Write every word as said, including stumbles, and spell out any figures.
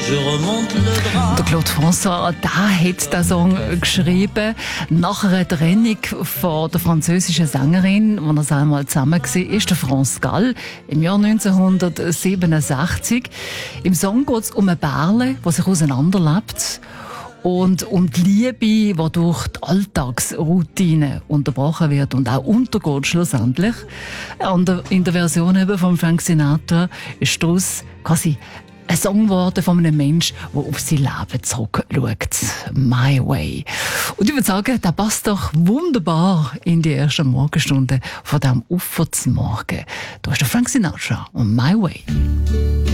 je remonte le drap. Der Claude François, der hat den Song geschrieben nach einer Trennung von der französischen Sängerin, als er es einmal zusammen war, ist der France Gall im Jahr neunzehnhundertsiebenundsechzig. Im Song geht es um ein Bärle, das sich auseinanderlebt. Und um die Liebe, die durch die Alltagsroutine unterbrochen wird und auch untergeht schlussendlich. In der Version eben von Frank Sinatra ist daraus quasi ein Song geworden von einem Menschen, der auf sein Leben zurückschaut. My Way. Und ich würde sagen, der passt doch wunderbar in die ersten Morgenstunden von diesem Ufer zum Morgen. Da ist der Frank Sinatra und My Way.